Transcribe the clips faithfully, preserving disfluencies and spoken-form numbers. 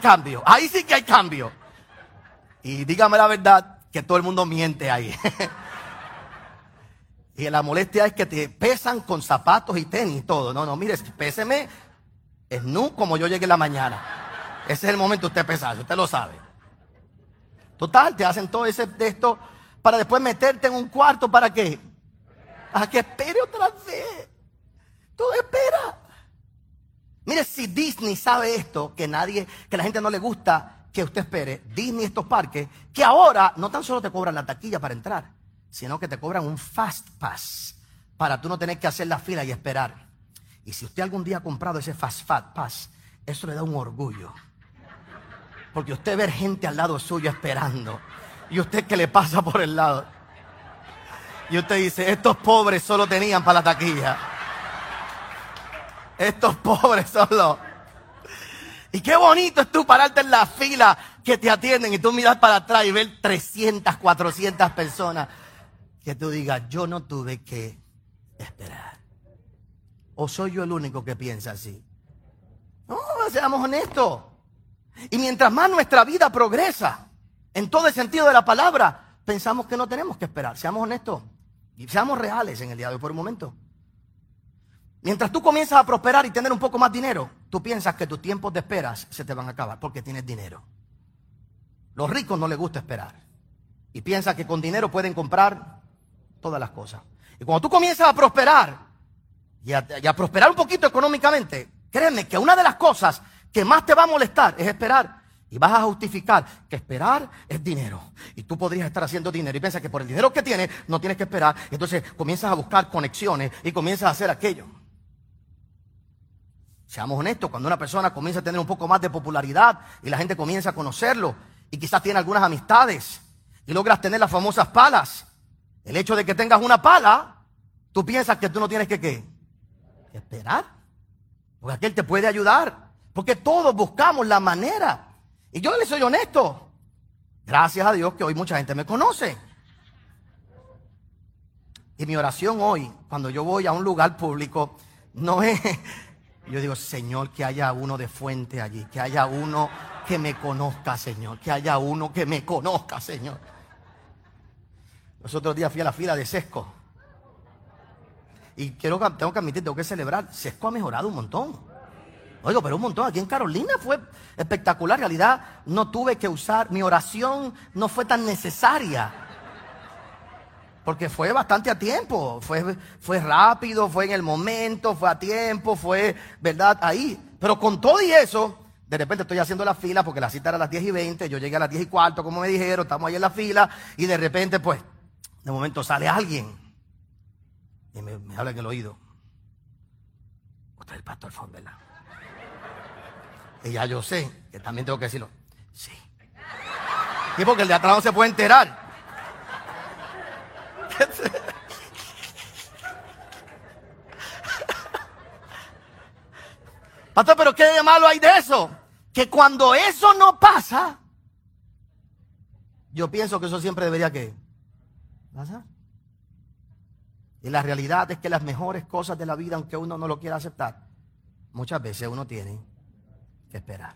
cambio. Ahí sí que hay cambio. Y dígame la verdad, que todo el mundo miente ahí. Y la molestia es que te pesan con zapatos y tenis y todo. No, no, mire, péseme nu como yo llegué en la mañana. Ese es el momento de usted pesarse, usted lo sabe. Total, te hacen todo ese de esto para después meterte en un cuarto. ¿Para qué? Para que espere otra vez. Todo espera. Mire, si Disney sabe esto, que nadie, que a la gente no le gusta que usted espere, Disney, estos parques, que ahora no tan solo te cobran la taquilla para entrar, sino que te cobran un Fast Pass para tú no tener que hacer la fila y esperar. Y si usted algún día ha comprado ese Fast Pass, eso le da un orgullo. Porque usted ve gente al lado suyo esperando y usted que le pasa por el lado. Y usted dice, estos pobres solo tenían para la taquilla. Estos pobres solo. Y qué bonito es tú pararte en la fila que te atienden y tú miras para atrás y ver trescientas, cuatrocientas personas. Que tú digas, yo no tuve que esperar. ¿O soy yo el único que piensa así? No, seamos honestos. Y mientras más nuestra vida progresa, en todo el sentido de la palabra, pensamos que no tenemos que esperar. Seamos honestos y seamos reales en el día de hoy por un momento. Mientras tú comienzas a prosperar y tener un poco más dinero, tú piensas que tus tiempos de esperas se te van a acabar porque tienes dinero. Los ricos no les gusta esperar y piensan que con dinero pueden comprar todas las cosas. Y cuando tú comienzas a prosperar y a, y a prosperar un poquito económicamente, créeme que una de las cosas que más te va a molestar es esperar. Y vas a justificar que esperar es dinero. Y tú podrías estar haciendo dinero y piensas que por el dinero que tienes no tienes que esperar. Entonces comienzas a buscar conexiones y comienzas a hacer aquello. Seamos honestos, cuando una persona comienza a tener un poco más de popularidad y la gente comienza a conocerlo y quizás tiene algunas amistades y logras tener las famosas palas, el hecho de que tengas una pala, tú piensas que tú no tienes que ¿qué? Que esperar. Porque aquel te puede ayudar. Porque todos buscamos la manera. Y yo les soy honesto. Gracias a Dios que hoy mucha gente me conoce. Y mi oración hoy, cuando yo voy a un lugar público, no es... Yo digo, Señor, que haya uno de fuente allí, que haya uno que me conozca, Señor, que haya uno que me conozca, Señor. Los otros días fui a la fila de Sesco. Y quiero, tengo que admitir, tengo que celebrar, Sesco ha mejorado un montón. Oigo, pero un montón. Aquí en Carolina fue espectacular. En realidad no tuve que usar, mi oración no fue tan necesaria. Porque fue bastante a tiempo, fue, fue rápido, fue en el momento, fue a tiempo, fue, ¿verdad? Ahí. Pero con todo y eso, de repente estoy haciendo la fila porque la cita era a las diez y veinte, yo llegué a las diez y cuarto, como me dijeron, estamos ahí en la fila, y de repente, pues, de momento sale alguien y me, me habla en el oído. Usted es el pastor Fon, ¿verdad? Y ya yo sé que también tengo que decirlo. Sí. Y porque el de atrás no se puede enterar. Pastor, pero ¿qué de malo hay de eso? Que cuando eso no pasa, yo pienso que eso siempre debería que pasar. Y la realidad es que las mejores cosas de la vida, aunque uno no lo quiera aceptar, muchas veces uno tiene que esperar.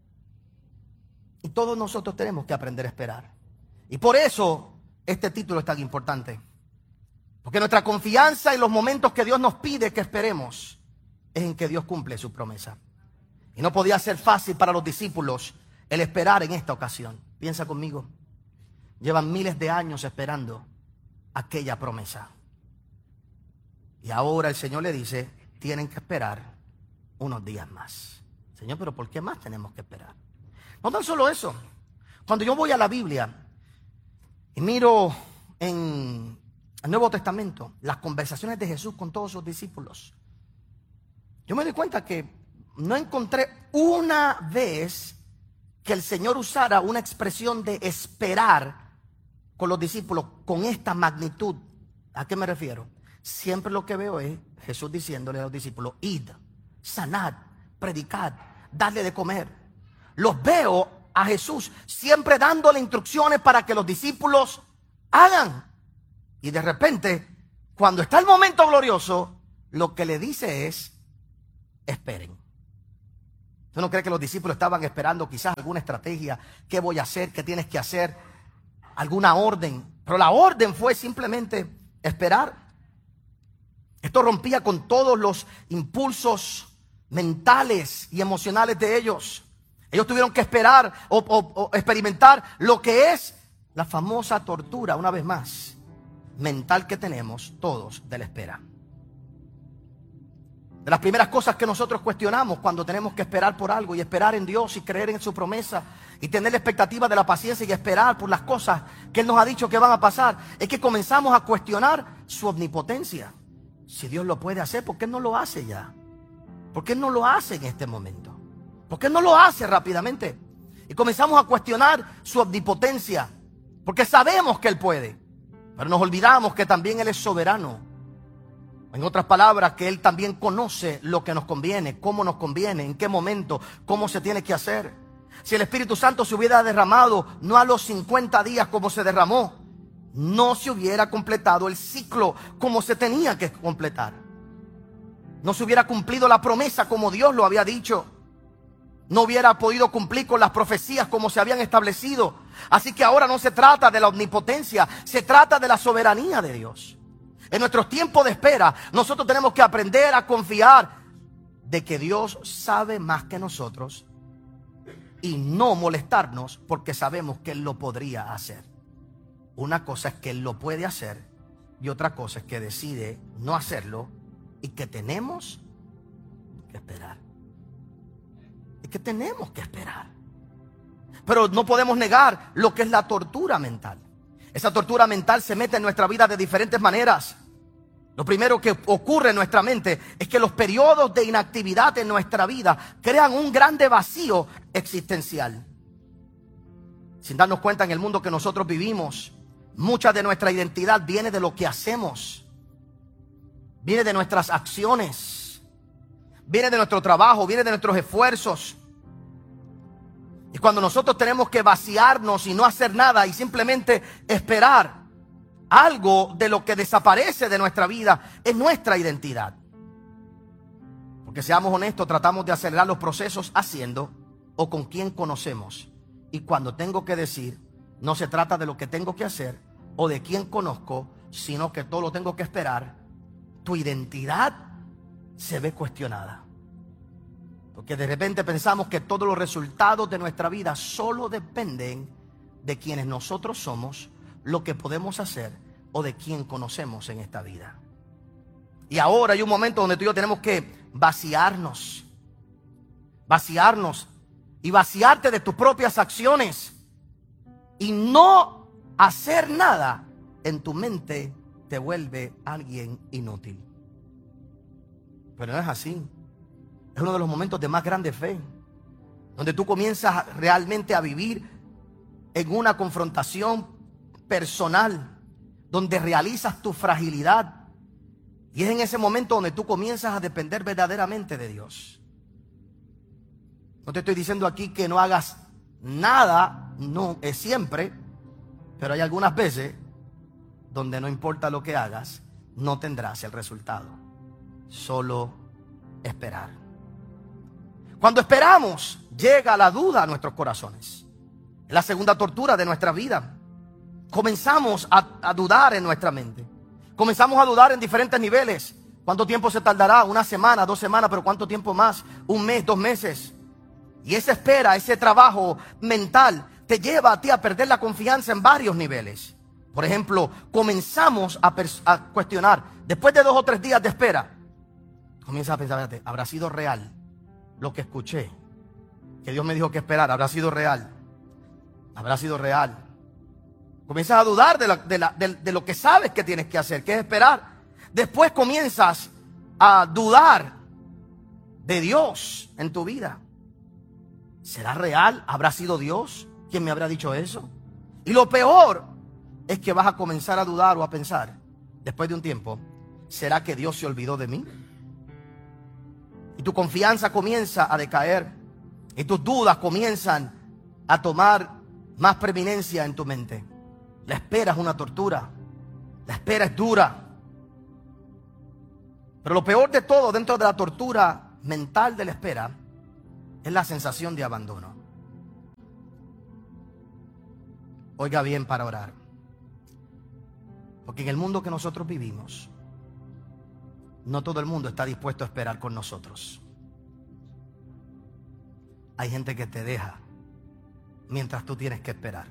Y todos nosotros tenemos que aprender a esperar. Y por eso este título es tan importante. Porque nuestra confianza en los momentos que Dios nos pide que esperemos es en que Dios cumple su promesa. Y no podía ser fácil para los discípulos el esperar en esta ocasión. Piensa conmigo. Llevan miles de años esperando aquella promesa. Y ahora el Señor le dice, tienen que esperar unos días más. Señor, pero ¿por qué más tenemos que esperar? No tan solo eso. Cuando yo voy a la Biblia y miro en el Nuevo Testamento las conversaciones de Jesús con todos sus discípulos, yo me doy cuenta que no encontré una vez que el Señor usara una expresión de esperar con los discípulos con esta magnitud. ¿A qué me refiero? Siempre lo que veo es Jesús diciéndole a los discípulos, id, sanad, predicad, dadle de comer. Los veo a Jesús siempre dándole instrucciones para que los discípulos hagan. Y de repente, cuando está el momento glorioso, lo que le dice es, esperen. ¿Usted no cree que los discípulos estaban esperando quizás alguna estrategia? ¿Qué voy a hacer? ¿Qué tienes que hacer? ¿Alguna orden? Pero la orden fue simplemente esperar. Esto rompía con todos los impulsos mentales y emocionales de ellos. Ellos tuvieron que esperar o, o, o experimentar lo que es la famosa tortura, una vez más, mental que tenemos todos de la espera. De las primeras cosas que nosotros cuestionamos cuando tenemos que esperar por algo y esperar en Dios y creer en su promesa y tener la expectativa de la paciencia y esperar por las cosas que Él nos ha dicho que van a pasar, es que comenzamos a cuestionar su omnipotencia. Si Dios lo puede hacer, ¿por qué no lo hace ya? ¿Por qué no lo hace en este momento? ¿Por qué no lo hace rápidamente? Y comenzamos a cuestionar su omnipotencia, porque sabemos que Él puede, pero nos olvidamos que también Él es soberano. En otras palabras, que Él también conoce lo que nos conviene, cómo nos conviene, en qué momento, cómo se tiene que hacer. Si el Espíritu Santo se hubiera derramado no a los cincuenta días como se derramó, no se hubiera completado el ciclo como se tenía que completar. No se hubiera cumplido la promesa como Dios lo había dicho. No hubiera podido cumplir con las profecías como se habían establecido. Así que ahora no se trata de la omnipotencia, se trata de la soberanía de Dios. En nuestros tiempos de espera, nosotros tenemos que aprender a confiar de que Dios sabe más que nosotros y no molestarnos porque sabemos que Él lo podría hacer. Una cosa es que Él lo puede hacer y otra cosa es que decide no hacerlo y que tenemos que esperar. Es que tenemos que esperar. Pero no podemos negar lo que es la tortura mental. Esa tortura mental se mete en nuestra vida de diferentes maneras. Lo primero que ocurre en nuestra mente es que los periodos de inactividad en nuestra vida crean un grande vacío existencial. Sin darnos cuenta, en el mundo que nosotros vivimos, mucha de nuestra identidad viene de lo que hacemos, viene de nuestras acciones, viene de nuestro trabajo, viene de nuestros esfuerzos. Y cuando nosotros tenemos que vaciarnos y no hacer nada y simplemente esperar, algo de lo que desaparece de nuestra vida es nuestra identidad. Porque seamos honestos, tratamos de acelerar los procesos haciendo o con quien conocemos. Y cuando tengo que decir, no se trata de lo que tengo que hacer o de quién conozco, sino que todo lo tengo que esperar, tu identidad se ve cuestionada. Porque de repente pensamos que todos los resultados de nuestra vida solo dependen de quienes nosotros somos, lo que podemos hacer o de quién conocemos en esta vida. Y ahora hay un momento donde tú y yo tenemos que vaciarnos. Vaciarnos y vaciarte de tus propias acciones y no hacer nada en tu mente te vuelve alguien inútil. Pero no es así. Es uno de los momentos de más grande fe, donde tú comienzas realmente a vivir en una confrontación personal, donde realizas tu fragilidad. Y es en ese momento donde tú comienzas a depender verdaderamente de Dios. No te estoy diciendo aquí que no hagas nada, no es siempre, pero hay algunas veces donde no importa lo que hagas, no tendrás el resultado. Solo esperar. Cuando esperamos, llega la duda a nuestros corazones. Es la segunda tortura de nuestra vida. Comenzamos a, a dudar en nuestra mente. Comenzamos a dudar en diferentes niveles. ¿Cuánto tiempo se tardará? Una semana, dos semanas, pero ¿cuánto tiempo más? Un mes, dos meses. Y esa espera, ese trabajo mental te lleva a ti a perder la confianza en varios niveles. Por ejemplo, comenzamos a, a cuestionar. Después de dos o tres días de espera, comienzas a pensar, fíjate, ¿habrá sido real lo que escuché? Que Dios me dijo que esperar, ¿habrá sido real? ¿Habrá sido real? Comienzas a dudar de, la, de, la, de, de lo que sabes que tienes que hacer, que es esperar. Después comienzas a dudar de Dios en tu vida. ¿Será real? ¿Habrá sido Dios quien me habrá dicho eso? Y lo peor es que vas a comenzar a dudar o a pensar, después de un tiempo, ¿será que Dios se olvidó de mí? Y tu confianza comienza a decaer. Y tus dudas comienzan a tomar más preeminencia en tu mente. La espera es una tortura. La espera es dura. Pero lo peor de todo dentro de la tortura mental de la espera es la sensación de abandono. Oiga bien para orar. Porque en el mundo que nosotros vivimos, no todo el mundo está dispuesto a esperar con nosotros. Hay gente que te deja mientras tú tienes que esperar.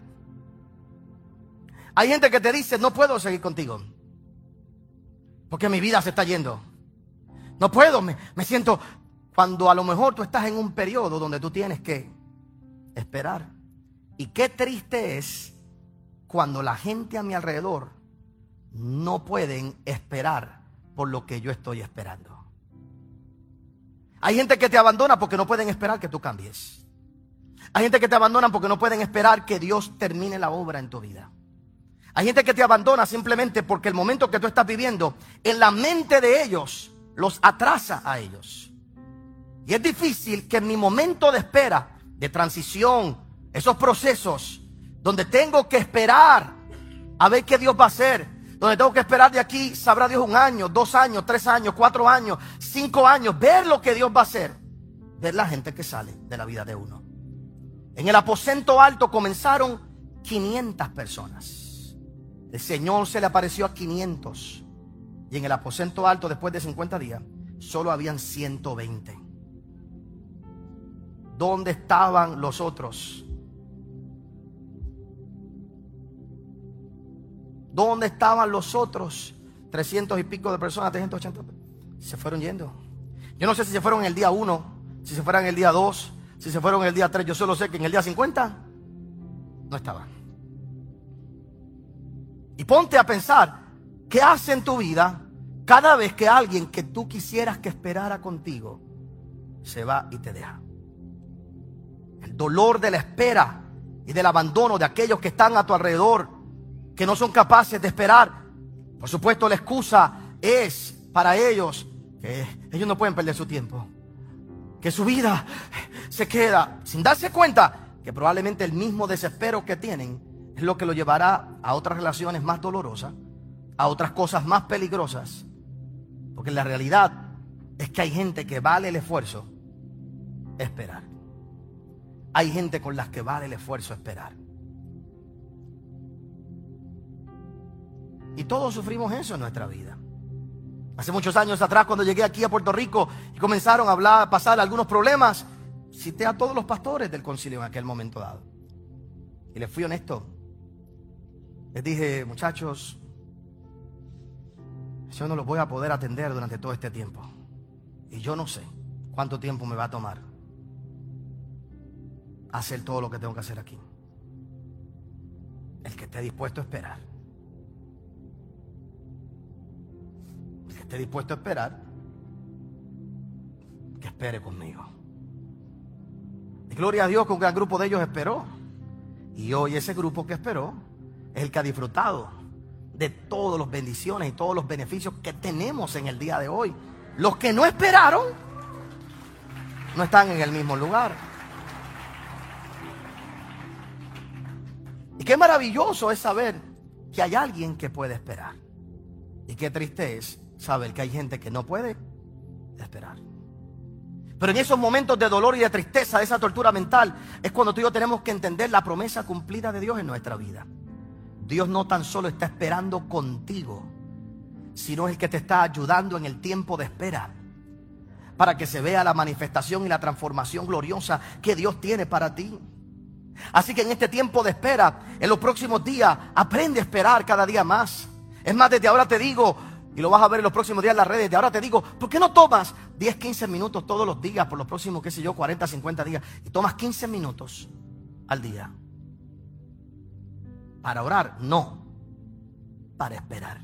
Hay gente que te dice, no puedo seguir contigo porque mi vida se está yendo. No puedo, me, me siento... Cuando a lo mejor tú estás en un periodo donde tú tienes que esperar. Y qué triste es cuando la gente a mi alrededor no pueden esperar por lo que yo estoy esperando. Hay gente que te abandona porque no pueden esperar que tú cambies. Hay gente que te abandona porque no pueden esperar que Dios termine la obra en tu vida. Hay gente que te abandona simplemente porque el momento que tú estás viviendo en la mente de ellos los atrasa a ellos. Y es difícil que en mi momento de espera, de transición, esos procesos donde tengo que esperar a ver qué Dios va a hacer, donde tengo que esperar de aquí, sabrá Dios, un año, dos años, tres años, cuatro años, cinco años, ver lo que Dios va a hacer, ver la gente que sale de la vida de uno. En el aposento alto comenzaron quinientas personas. El Señor se le apareció a quinientos. Y en el aposento alto, después de cincuenta días, solo habían ciento veinte. ¿Dónde estaban los otros? ¿Dónde estaban los otros? trescientos y pico de personas, trescientos ochenta. Se fueron yendo. Yo no sé si se fueron en el día uno, si se fueron en el día dos, si se fueron en el día tres. Yo solo sé que en el día cincuenta no estaban. Y ponte a pensar, ¿qué hace en tu vida cada vez que alguien que tú quisieras que esperara contigo se va y te deja? El dolor de la espera y del abandono de aquellos que están a tu alrededor, que no son capaces de esperar. Por supuesto, la excusa es para ellos que ellos no pueden perder su tiempo, que su vida se queda, sin darse cuenta que probablemente el mismo desespero que tienen es lo que lo llevará a otras relaciones más dolorosas, a otras cosas más peligrosas. Porque la realidad es que hay gente que vale el esfuerzo esperar. Hay gente con las que vale el esfuerzo esperar. Y todos sufrimos eso en nuestra vida. Hace muchos años atrás, cuando llegué aquí a Puerto Rico y comenzaron a hablar, a pasar algunos problemas, cité a todos los pastores del concilio en aquel momento dado. Y les fui honesto. Les dije, muchachos, yo no los voy a poder atender durante todo este tiempo. Y yo no sé cuánto tiempo me va a tomar hacer todo lo que tengo que hacer aquí. El que esté dispuesto a esperar. El que esté dispuesto a esperar, que espere conmigo. Y gloria a Dios que un gran grupo de ellos esperó. Y hoy ese grupo que esperó es el que ha disfrutado de todas las bendiciones y todos los beneficios que tenemos en el día de hoy. Los que no esperaron no están en el mismo lugar. Y qué maravilloso es saber que hay alguien que puede esperar. Y qué triste es saber que hay gente que no puede esperar. Pero en esos momentos de dolor y de tristeza, de esa tortura mental, es cuando tú y yo tenemos que entender la promesa cumplida de Dios en nuestra vida. Dios no tan solo está esperando contigo, sino es el que te está ayudando en el tiempo de espera, para que se vea la manifestación y la transformación gloriosa que Dios tiene para ti. Así que en este tiempo de espera, en los próximos días, aprende a esperar cada día más. Es más, desde ahora te digo, y lo vas a ver en los próximos días en las redes, desde ahora te digo, ¿por qué no tomas diez, quince minutos todos los días por los próximos, qué sé yo, cuarenta, cincuenta días? Y tomas quince minutos al día para orar, no, para esperar.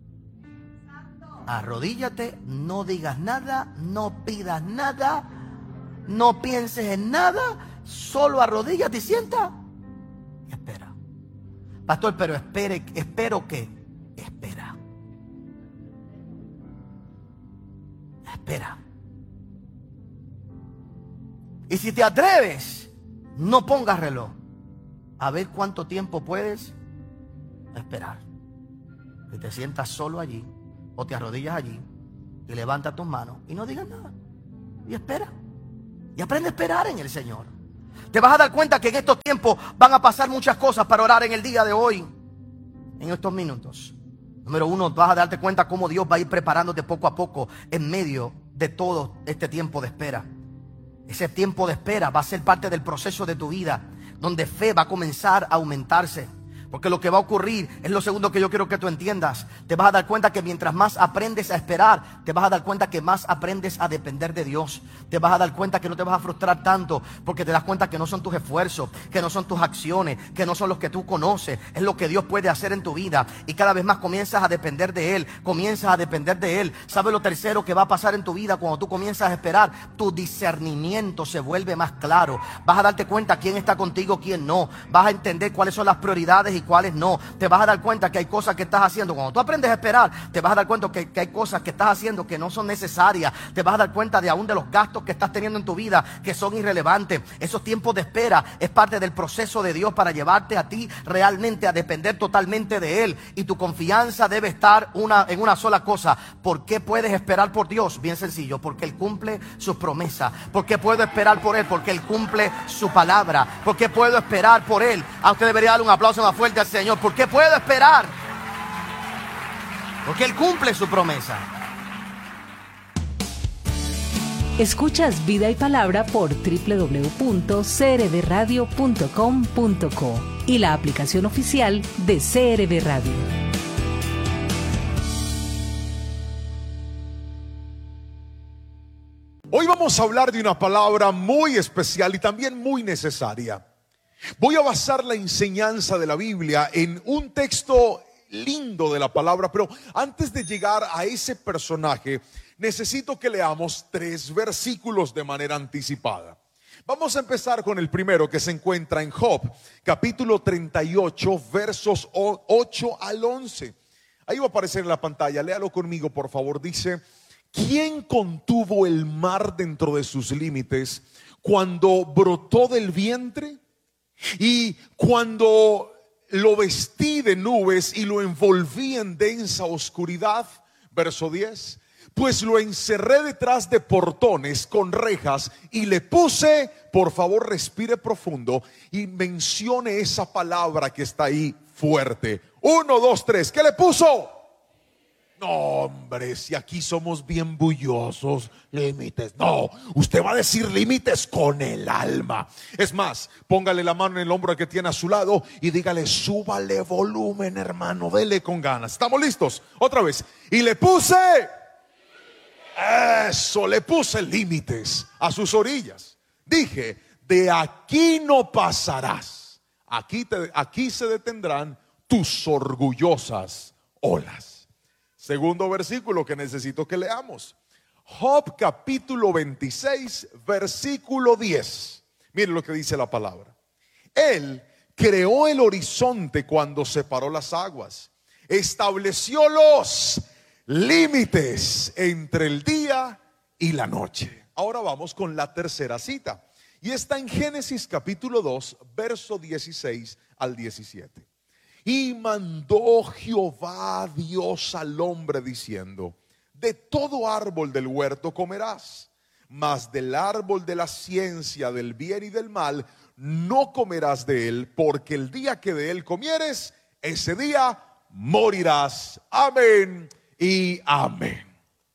Arrodíllate, no digas nada, no pidas nada, no pienses en nada, solo arrodíllate y sienta y espera. Pastor, pero espere, espero que, espera. Espera. Y si te atreves, no pongas reloj. A ver cuánto tiempo puedes esperar. Y te sientas solo allí, o te arrodillas allí, y levantas tus manos, y no digas nada. Y espera. Y aprende a esperar en el Señor. Te vas a dar cuenta que en estos tiempos van a pasar muchas cosas para orar en el día de hoy, en estos minutos. Número uno, vas a darte cuenta cómo Dios va a ir preparándote poco a poco en medio de todo este tiempo de espera. Ese tiempo de espera va a ser parte del proceso de tu vida, donde fe va a comenzar a aumentarse. Porque lo que va a ocurrir es lo segundo que yo quiero que tú entiendas. Te vas a dar cuenta que mientras más aprendes a esperar, te vas a dar cuenta que más aprendes a depender de Dios. Te vas a dar cuenta que no te vas a frustrar tanto, porque te das cuenta que no son tus esfuerzos, que no son tus acciones, que no son los que tú conoces. Es lo que Dios puede hacer en tu vida. Y cada vez más comienzas a depender de Él. Comienzas a depender de Él. ¿Sabes lo tercero que va a pasar en tu vida cuando tú comienzas a esperar? Tu discernimiento se vuelve más claro. Vas a darte cuenta quién está contigo, quién no. Vas a entender cuáles son las prioridades y cuáles no. Te vas a dar cuenta que hay cosas que estás haciendo. Cuando tú aprendes a esperar, te vas a dar cuenta que, que hay cosas que estás haciendo que no son necesarias. Te vas a dar cuenta de aún de los gastos que estás teniendo en tu vida que son irrelevantes. Esos tiempos de espera es parte del proceso de Dios para llevarte a ti realmente a depender totalmente de Él. Y tu confianza debe estar una, en una sola cosa. ¿Por qué puedes esperar por Dios? Bien sencillo, porque Él cumple sus promesas. ¿Por qué puedo esperar por Él? Porque Él cumple su palabra. ¿Por qué puedo esperar por Él? A usted debería darle un aplauso más fuerte al Señor. ¿Por qué puedo esperar? Porque Él cumple su promesa. Escuchas Vida y Palabra por doble u doble u doble u punto c r b radio punto com punto co y la aplicación oficial de C R B Radio. Hoy vamos a hablar de una palabra muy especial y también muy necesaria. Voy a basar la enseñanza de la Biblia en un texto lindo de la palabra, pero antes de llegar a ese personaje, necesito que leamos tres versículos de manera anticipada. Vamos a empezar con el primero, que se encuentra en Job, capítulo treinta y ocho, versos ocho al once. Ahí va a aparecer en la pantalla, léalo conmigo por favor. Dice: ¿quién contuvo el mar dentro de sus límites cuando brotó del vientre? Y cuando lo vestí de nubes y lo envolví en densa oscuridad. Verso diez: pues lo encerré detrás de portones con rejas y le puse, por favor respire profundo y mencione esa palabra que está ahí fuerte. Uno, dos, tres. ¿Qué le puso? No, hombre, si aquí somos bien bullosos. Límites. No, usted va a decir límites con el alma. Es más, póngale la mano en el hombro que tiene a su lado y dígale: súbale volumen, hermano, dele con ganas. ¿Estamos listos? Otra vez. Y le puse, eso, le puse límites a sus orillas. Dije: de aquí no pasarás. Aquí, te, aquí se detendrán tus orgullosas olas. Segundo versículo que necesito que leamos. Job capítulo veintiséis, versículo diez. Miren lo que dice la palabra. Él creó el horizonte cuando separó las aguas. Estableció los límites entre el día y la noche. Ahora vamos con la tercera cita. Y está en Génesis capítulo dos, verso dieciséis al diecisiete. Y mandó Jehová Dios al hombre diciendo: de todo árbol del huerto comerás, mas del árbol de la ciencia del bien y del mal no comerás de él, porque el día que de él comieres, ese día morirás. Amén y amén.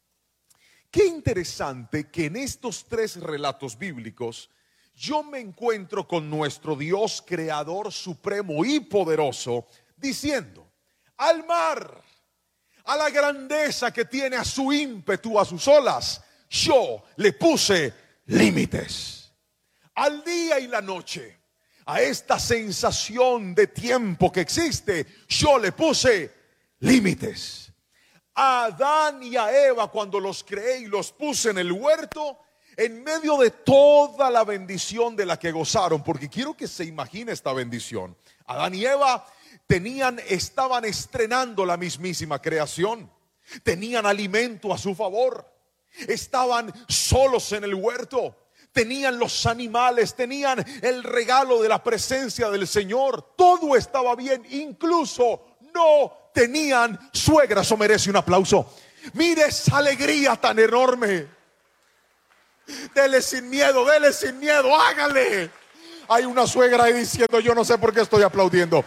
Qué interesante que en estos tres relatos bíblicos yo me encuentro con nuestro Dios creador supremo y poderoso diciendo al mar, a la grandeza que tiene, a su ímpetu, a sus olas, yo le puse límites. Al día y la noche, a esta sensación de tiempo que existe, yo le puse límites. A Adán y a Eva, cuando los creé y los puse en el huerto, en medio de toda la bendición de la que gozaron, porque quiero que se imagine esta bendición. Adán y Eva tenían, estaban estrenando la mismísima creación. Tenían alimento a su favor. Estaban solos en el huerto. Tenían los animales, tenían el regalo de la presencia del Señor. Todo estaba bien, incluso no tenían suegra. Eso merece un aplauso. Mire esa alegría tan enorme. Dele sin miedo, dele sin miedo, hágale. Hay una suegra ahí diciendo, yo no sé por qué estoy aplaudiendo.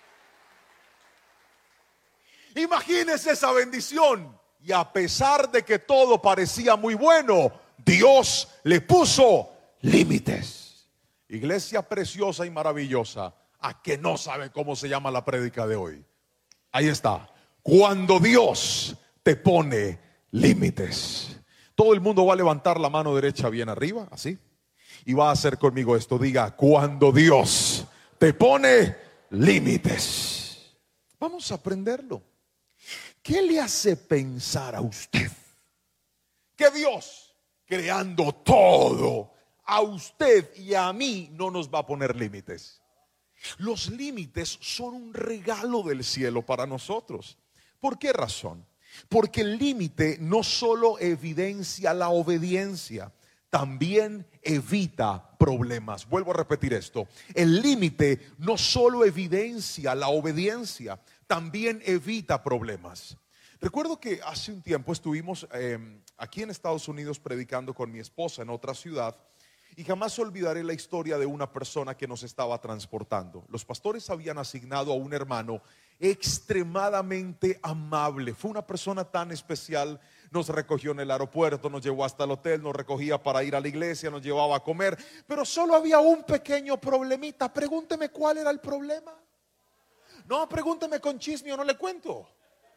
Imagínese esa bendición. Y a pesar de que todo parecía muy bueno, Dios le puso límites. Iglesia preciosa y maravillosa, a que no sabe cómo se llama la prédica de hoy. Ahí está. Cuando Dios te pone límites. Todo el mundo va a levantar la mano derecha bien arriba, así, y va a hacer conmigo esto. Diga, cuando Dios te pone límites. Vamos a aprenderlo. ¿Qué le hace pensar a usted que Dios, creando todo, a usted y a mí no nos va a poner límites? Los límites son un regalo del cielo para nosotros. ¿Por qué razón? Porque el límite no solo evidencia la obediencia, también evita problemas. Vuelvo a repetir esto. El límite no solo evidencia la obediencia, también evita problemas. Recuerdo que hace un tiempo estuvimos eh, aquí en Estados Unidos predicando con mi esposa en otra ciudad. Y jamás olvidaré la historia de una persona que nos estaba transportando. Los pastores habían asignado a un hermano extremadamente amable. Fue una persona tan especial. Nos recogió en el aeropuerto, nos llevó hasta el hotel, nos recogía para ir a la iglesia, nos llevaba a comer. Pero solo había un pequeño problemita. Pregúnteme cuál era el problema. No, pregúnteme con chisme o no le cuento.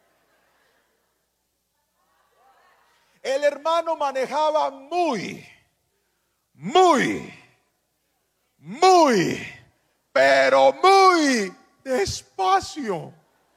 El hermano manejaba muy Muy, muy, pero muy despacio.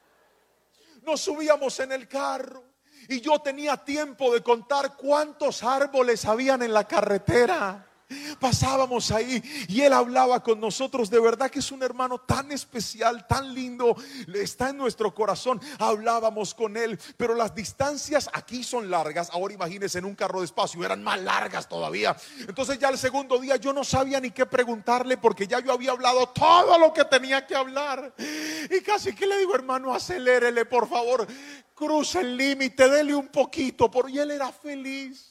Nos subíamos en el carro y yo tenía tiempo de contar cuántos árboles habían en la carretera. Pasábamos ahí y él hablaba con nosotros. De verdad que es un hermano tan especial, tan lindo, está en nuestro corazón. Hablábamos con él, pero las distancias aquí son largas. Ahora imagínense en un carro de espacio, eran más largas todavía. Entonces ya el segundo día yo no sabía ni qué preguntarle, porque ya yo había hablado todo lo que tenía que hablar. Y casi que le digo, hermano, acelérele por favor, cruce el límite, dele un poquito. Y él era feliz.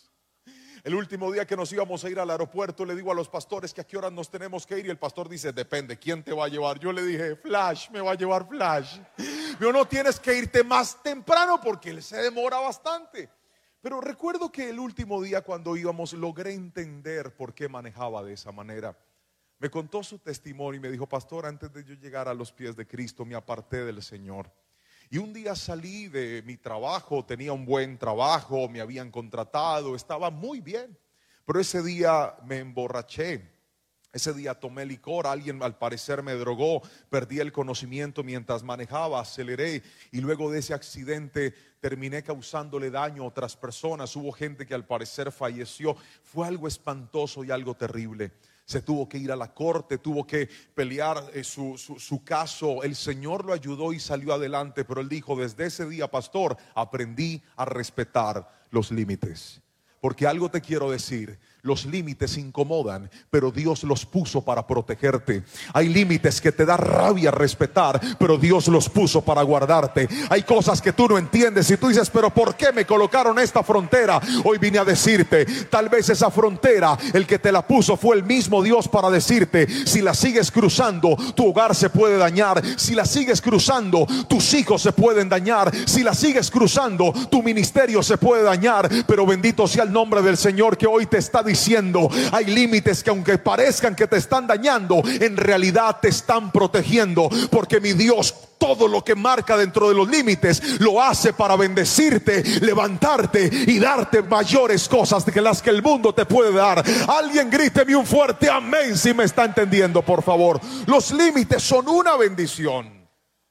El último día que nos íbamos a ir al aeropuerto, le digo a los pastores que a qué hora nos tenemos que ir. Y el pastor dice, depende, ¿quién te va a llevar? Yo le dije, Flash, me va a llevar Flash. Yo no, tienes que irte más temprano porque él se demora bastante. Pero recuerdo que el último día cuando íbamos logré entender por qué manejaba de esa manera. Me contó su testimonio y me dijo, pastor, antes de yo llegar a los pies de Cristo me aparté del Señor. Y un día salí de mi trabajo, tenía un buen trabajo, me habían contratado, estaba muy bien. Pero ese día me emborraché, ese día tomé licor, alguien al parecer me drogó, perdí el conocimiento mientras manejaba, aceleré y luego de ese accidente terminé causándole daño a otras personas. Hubo gente que al parecer falleció, fue algo espantoso y algo terrible. Se tuvo que ir a la corte, tuvo que pelear eh, su, su, su caso. El Señor lo ayudó y salió adelante. Pero él dijo, desde ese día, pastor, aprendí a respetar los límites. Porque algo te quiero decir, los límites incomodan, pero Dios los puso para protegerte. Hay límites que te da rabia respetar, pero Dios los puso para guardarte. Hay cosas que tú no entiendes y tú dices, pero ¿por qué me colocaron esta frontera? Hoy vine a decirte, tal vez esa frontera, el que te la puso fue el mismo Dios para decirte, si la sigues cruzando, tu hogar se puede dañar. Si la sigues cruzando, tus hijos se pueden dañar. Si la sigues cruzando, tu ministerio se puede dañar. Pero bendito sea el nombre del Señor que hoy te está diciendo, hay límites que aunque parezcan que te están dañando, en realidad te están protegiendo, porque mi Dios todo lo que marca dentro de los límites lo hace para bendecirte, levantarte y darte mayores cosas que las que el mundo te puede dar. Alguien gríteme un fuerte amén si me está entendiendo, por favor. Los límites son una bendición.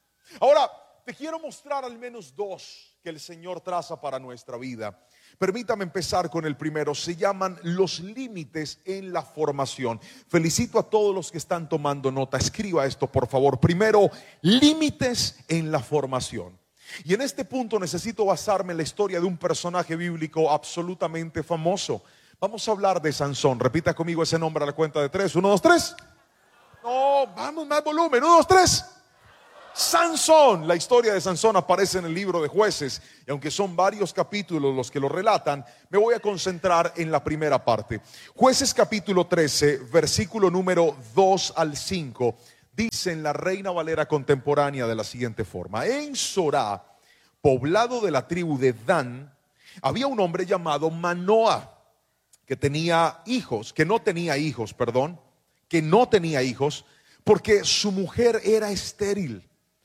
Ahora te quiero mostrar al menos dos que el Señor traza para nuestra vida. Permítame empezar con el primero. Se llaman los límites en la formación. Felicito a todos los que están tomando nota. Escriba esto, por favor. Primero, límites en la formación. Y en este punto necesito basarme en la historia de un personaje bíblico absolutamente famoso. Vamos a hablar de Sansón. Repita conmigo ese nombre a la cuenta de tres. Uno, dos, tres. No, vamos, más volumen. Uno, dos, tres. Sansón, la historia de Sansón aparece en el libro de Jueces, y aunque son varios capítulos los que lo relatan, me voy a concentrar en la primera parte. Jueces capítulo trece, versículo número dos al cinco, dice en la Reina Valera contemporánea de la siguiente forma: en Sorá, poblado de la tribu de Dan, había un hombre llamado Manoah, que tenía hijos, que no tenía hijos, perdón, que no tenía hijos, porque su mujer era estéril.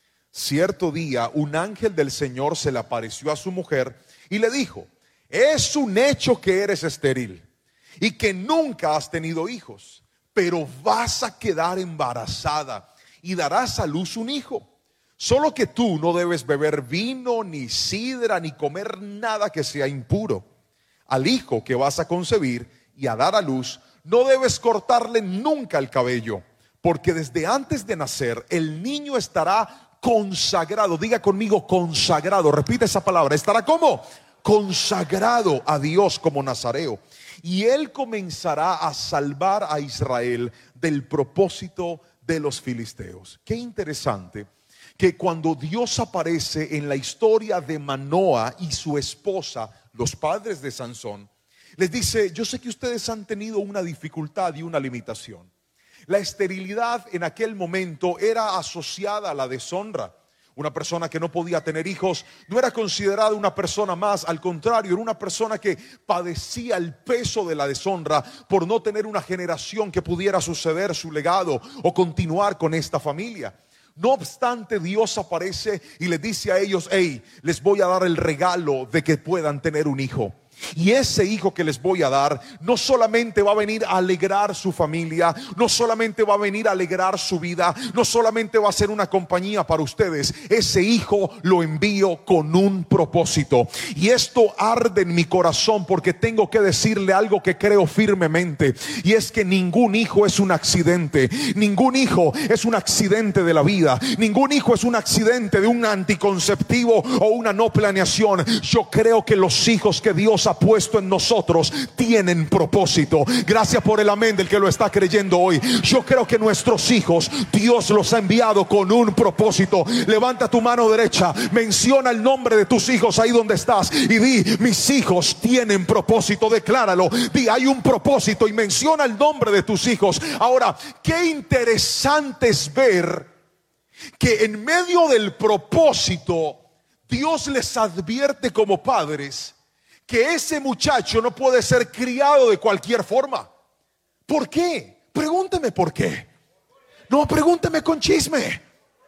Cierto día, un ángel del Señor se le apareció a su mujer y le dijo: es un hecho que eres estéril y que nunca has tenido hijos, pero vas a quedar embarazada y darás a luz un hijo. Solo que tú no debes beber vino, ni sidra, ni comer nada que sea impuro. Al hijo que vas a concebir y a dar a luz, no debes cortarle nunca el cabello, porque desde antes de nacer el niño estará consagrado. Diga conmigo, consagrado. Repite esa palabra. Estará como consagrado a Dios como nazareo, y él comenzará a salvar a Israel del propósito de los filisteos. Qué interesante que cuando Dios aparece en la historia de Manoah y su esposa, los padres de Sansón, les dice: yo sé que ustedes han tenido una dificultad y una limitación. La esterilidad en aquel momento era asociada a la deshonra. Una persona que no podía tener hijos no era considerada una persona más, al contrario, era una persona que padecía el peso de la deshonra por no tener una generación que pudiera suceder su legado o continuar con esta familia. No obstante, Dios aparece y les dice a ellos: hey, les voy a dar el regalo de que puedan tener un hijo. Y ese hijo que les voy a dar no solamente va a venir a alegrar su familia, no solamente va a venir a alegrar su vida, no solamente va a ser una compañía para ustedes. Ese hijo lo envío con un propósito. Y esto arde en mi corazón porque tengo que decirle algo que creo firmemente, y es que ningún hijo es un accidente. Ningún hijo es un accidente de la vida. Ningún hijo es un accidente de un anticonceptivo o una no planeación. Yo creo que los hijos que Dios ha puesto en nosotros tienen propósito. Gracias por el amén del que lo está creyendo hoy. Yo creo que nuestros hijos Dios los ha enviado con un propósito. Levanta tu mano derecha, menciona el nombre de tus hijos ahí donde estás y di: mis hijos tienen propósito. Decláralo, di: hay un propósito, y menciona el nombre de tus hijos. Ahora, qué interesante es ver que en medio del propósito Dios les advierte como padres que ese muchacho no puede ser criado de cualquier forma. ¿Por qué? Pregúnteme por qué. No, pregúnteme con chisme.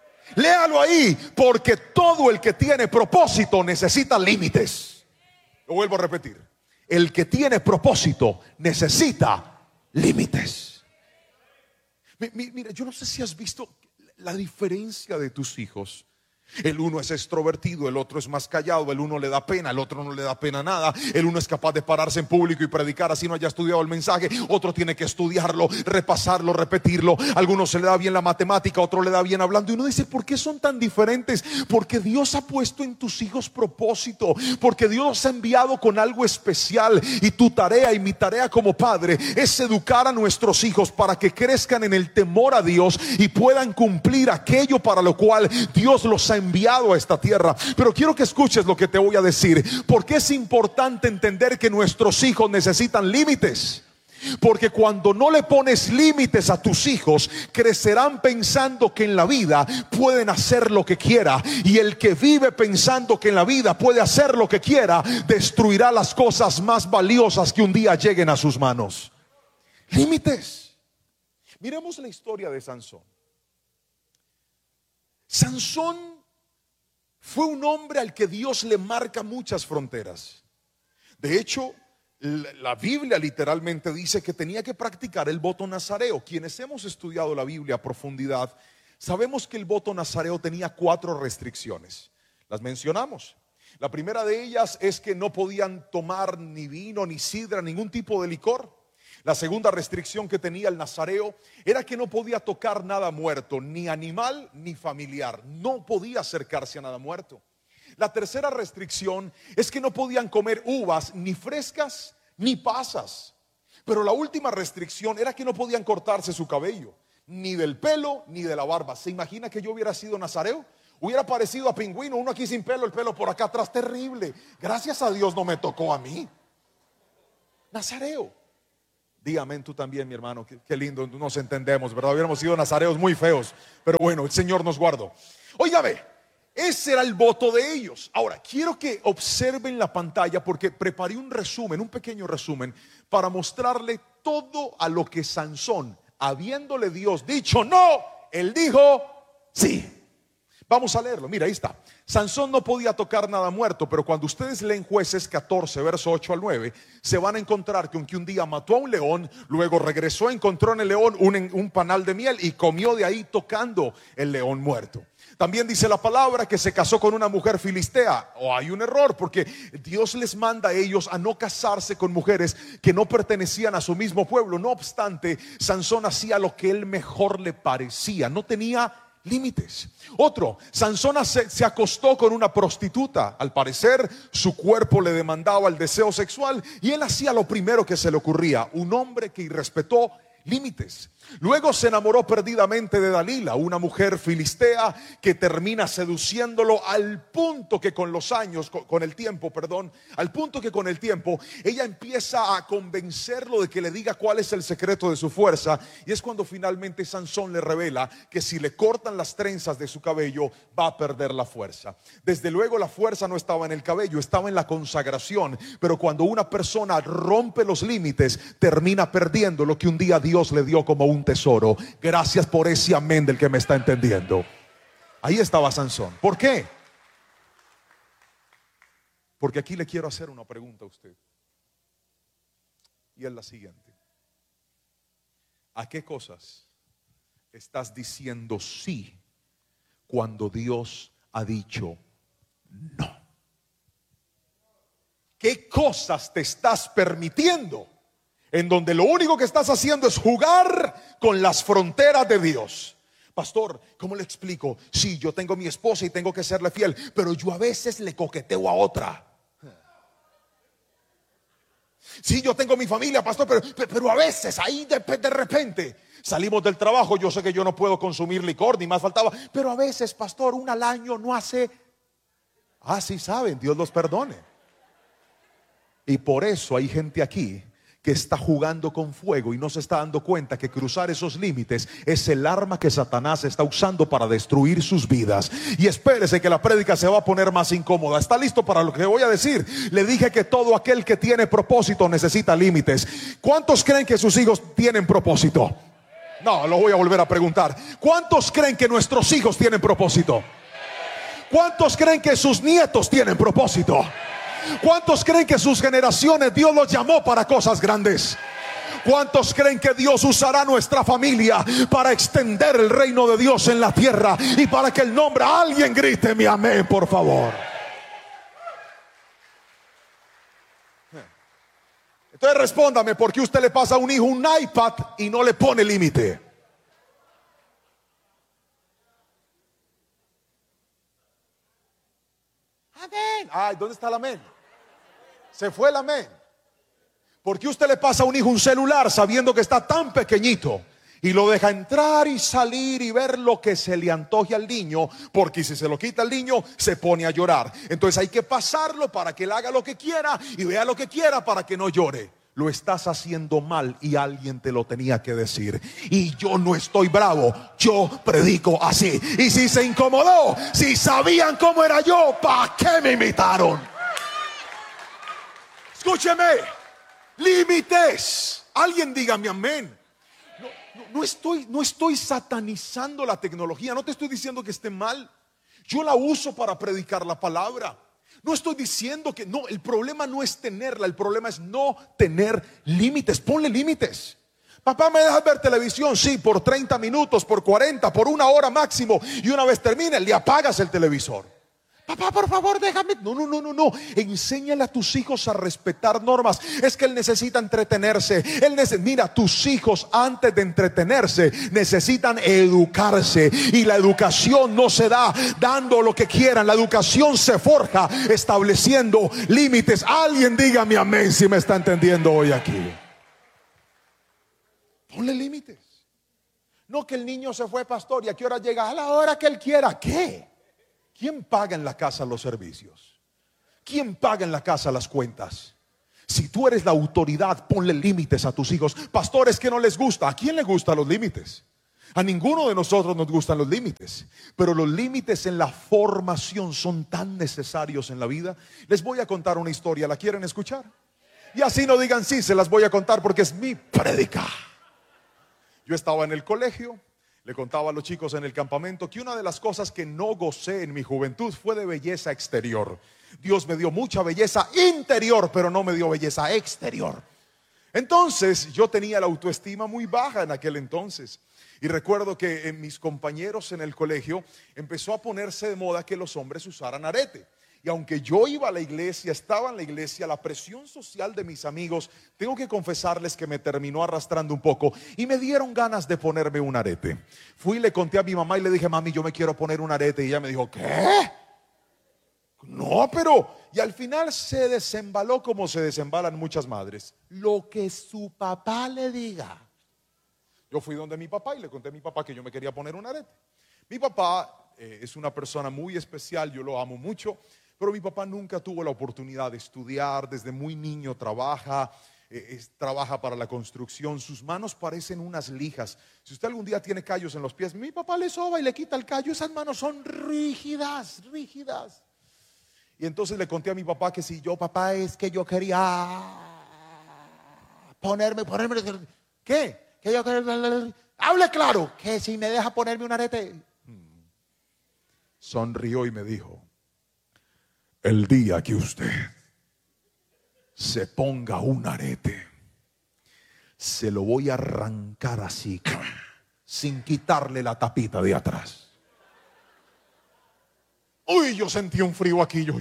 Léalo ahí. Porque todo el que tiene propósito necesita límites. Lo vuelvo a repetir: el que tiene propósito necesita límites. Mira, yo no sé si has visto la diferencia de tus hijos. El uno es extrovertido, el otro es más callado. El uno le da pena, el otro no le da pena nada. El uno es capaz de pararse en público y predicar así no haya estudiado el mensaje. Otro tiene que estudiarlo, repasarlo, repetirlo. A algunos se le da bien la matemática, a otro le da bien hablando. Y uno dice: ¿por qué son tan diferentes? Porque Dios ha puesto en tus hijos propósito. Porque Dios los ha enviado con algo especial. Y tu tarea y mi tarea como padre es educar a nuestros hijos para que crezcan en el temor a Dios y puedan cumplir aquello para lo cual Dios los ha enviado a esta tierra. Pero quiero que escuches lo que te voy a decir, porque es importante entender que nuestros hijos necesitan límites. Porque cuando no le pones límites a tus hijos, crecerán pensando que en la vida pueden hacer lo que quiera. Y el que vive pensando que en la vida puede hacer lo que quiera, destruirá las cosas más valiosas que un día lleguen a sus manos. Límites. Miremos la historia de Sansón. Sansón fue un hombre al que Dios le marca muchas fronteras. De hecho, la Biblia literalmente dice que tenía que practicar el voto nazareo. Quienes hemos estudiado la Biblia a profundidad, sabemos que el voto nazareo tenía cuatro restricciones. Las mencionamos. La primera de ellas es que no podían tomar ni vino, ni sidra, ningún tipo de licor. La segunda restricción que tenía el nazareo era que no podía tocar nada muerto, ni animal ni familiar. No podía acercarse a nada muerto. La tercera restricción es que no podían comer uvas ni frescas ni pasas. Pero la última restricción era que no podían cortarse su cabello. ni del pelo, ni de la barba. ¿Se imagina que yo hubiera sido nazareo? Hubiera parecido a pingüino, uno aquí sin pelo, el pelo por acá atrás, terrible. Gracias a Dios no me tocó a mí. Nazareo. Dígame tú también, mi hermano, qué, qué lindo, nos entendemos, ¿verdad? Hubiéramos sido nazareos muy feos, pero bueno, el Señor nos guardó. Óigame, ese era el voto de ellos. Ahora, quiero que observen la pantalla porque preparé un resumen, un pequeño resumen, para mostrarle todo a lo que Sansón, habiéndole Dios dicho no, él dijo sí. Vamos a leerlo, mira, ahí está. Sansón no podía tocar nada muerto, pero cuando ustedes leen Jueces catorce, verso ocho al nueve, se van a encontrar que aunque un día mató a un león, luego regresó, encontró en el león un, un panal de miel y comió de ahí tocando el león muerto. También dice la palabra que se casó con una mujer filistea. O hay un error porque Dios les manda a ellos a no casarse con mujeres que no pertenecían a su mismo pueblo. No obstante, Sansón hacía lo que él mejor le parecía, no tenía límites. Otro, Sansón se, se acostó con una prostituta. Al parecer su cuerpo le demandaba el deseo sexual y él hacía lo primero que se le ocurría. Un hombre que irrespetó límites. Luego se enamoró perdidamente de Dalila, una mujer filistea que termina seduciéndolo al punto que con los años, con, con el tiempo, perdón, al punto que con el tiempo ella empieza a convencerlo de que le diga cuál es el secreto de su fuerza, y es cuando finalmente Sansón le revela que si le cortan las trenzas de su cabello va a perder la fuerza. Desde luego la fuerza no estaba en el cabello, estaba en la consagración, pero cuando una persona rompe los límites termina perdiendo lo que un día Dios le dio como un un tesoro. Gracias por ese amén del que me está entendiendo. Ahí estaba Sansón. ¿Por qué? Porque aquí le quiero hacer una pregunta a usted, y es la siguiente: ¿a qué cosas estás diciendo sí cuando Dios ha dicho no? ¿Qué cosas te estás permitiendo en donde lo único que estás haciendo es jugar con las fronteras de Dios? Pastor, ¿cómo le explico? Sí, yo tengo mi esposa y tengo que serle fiel, pero yo a veces le coqueteo a otra. Sí, yo tengo mi familia, pastor, pero, pero a veces ahí de, de repente salimos del trabajo. Yo sé que yo no puedo consumir licor, ni más faltaba, pero a veces, pastor, una al año no hace. Ah, sí saben, Dios los perdone. Y por eso hay gente aquí que está jugando con fuego y no se está dando cuenta que cruzar esos límites es el arma que Satanás está usando para destruir sus vidas. Y espérese que la prédica se va a poner más incómoda. ¿Está listo para lo que voy a decir? Le dije que todo aquel que tiene propósito necesita límites. ¿Cuántos creen que sus hijos tienen propósito? No, lo voy a volver a preguntar. ¿Cuántos creen que nuestros hijos tienen propósito? ¿Cuántos creen que sus nietos tienen propósito? ¿Cuántos creen que sus generaciones Dios los llamó para cosas grandes? ¿Cuántos creen que Dios usará nuestra familia para extender el reino de Dios en la tierra y para que el nombre, alguien grite mi amén, por favor? Entonces respóndame, ¿por qué usted le pasa a un hijo un iPad y no le pone límite? Amén. Ay, ¿dónde está el amén? Se fue el amén. ¿Por qué usted le pasa a un hijo un celular sabiendo que está tan pequeñito y lo deja entrar y salir y ver lo que se le antoje al niño? Porque si se lo quita al niño se pone a llorar. Entonces hay que pasarlo para que él haga lo que quiera y vea lo que quiera para que no llore. Lo estás haciendo mal y alguien te lo tenía que decir. Y yo no estoy bravo, yo predico así. Y si se incomodó, si sabían cómo era yo, ¿para qué me invitaron? Escúcheme, límites. Alguien dígame amén. No, no, no estoy, no estoy satanizando la tecnología. No te estoy diciendo que esté mal. Yo la uso para predicar la palabra. No estoy diciendo que no, el problema no es tenerla, el problema es no tener límites. Ponle límites. Papá, ¿me dejas ver televisión? Sí, por treinta minutos, por cuarenta, por una hora máximo. Y una vez termine, le apagas el televisor. Papá, por favor, déjame. No, no, no, no, no. Enséñale a tus hijos a respetar normas. Es que él necesita entretenerse. Él nece- Mira, tus hijos antes de entretenerse necesitan educarse. Y la educación no se da dando lo que quieran. La educación se forja estableciendo límites. Alguien dígame amén si me está entendiendo hoy aquí. Ponle límites. No, que el niño se fue, pastor, y a qué hora llega, a la hora que él quiera. ¿Qué? ¿Quién paga en la casa los servicios? ¿Quién paga en la casa las cuentas? Si tú eres la autoridad, ponle límites a tus hijos. Pastores que no les gusta, ¿a quién le gustan los límites? A ninguno de nosotros nos gustan los límites, pero los límites en la formación son tan necesarios en la vida. Les voy a contar una historia, ¿la quieren escuchar? Y así no digan sí, se las voy a contar porque es mi prédica. Yo estaba en el colegio, le contaba a los chicos en el campamento que una de las cosas que no gocé en mi juventud fue de belleza exterior. Dios me dio mucha belleza interior, pero no me dio belleza exterior. Entonces yo tenía la autoestima muy baja en aquel entonces. Y recuerdo que en mis compañeros en el colegio empezó a ponerse de moda que los hombres usaran arete. Y aunque yo iba a la iglesia, estaba en la iglesia, la presión social de mis amigos, tengo que confesarles que me terminó arrastrando un poco y me dieron ganas de ponerme un arete. Fui y le conté a mi mamá y le dije, mami, yo me quiero poner un arete. Y ella me dijo, ¿qué? No, pero... Y al final se desembaló como se desembalan muchas madres. Lo que su papá le diga. Yo fui donde mi papá y le conté a mi papá que yo me quería poner un arete. Mi papá eh, es una persona muy especial, yo lo amo mucho, pero mi papá nunca tuvo la oportunidad de estudiar, desde muy niño trabaja, eh, es, trabaja para la construcción, sus manos parecen unas lijas. Si usted algún día tiene callos en los pies, mi papá le soba y le quita el callo, esas manos son rígidas, rígidas. Y entonces le conté a mi papá que si yo, papá, es que yo quería ponerme, ponerme, ¿qué? Que yo quería, hable claro, que si me deja ponerme un arete. Sonrió y me dijo, el día que usted se ponga un arete, se lo voy a arrancar así, sin quitarle la tapita de atrás. Uy, yo sentí un frío aquí, yo,